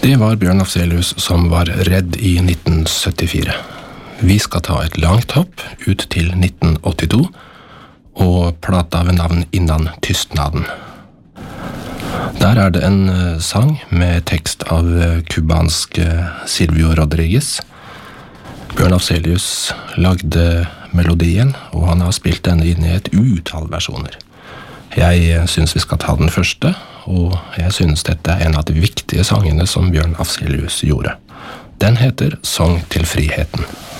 Det var Bjørn Afzelius som var redd i 1974. Vi skal ta et langt hopp ut til 1982, og plata ved navn Innan tystnaden. Der er det en sang med tekst av kubansk Silvio Rodriguez. Bjørn Afzelius lagde melodien, og han har spilt denne inn i et utall versjoner. Jeg synes vi skal ta den første, og jeg synes dette er en av de viktige sangene som Bjørn Afzelius gjorde. Den heter Sång til friheten.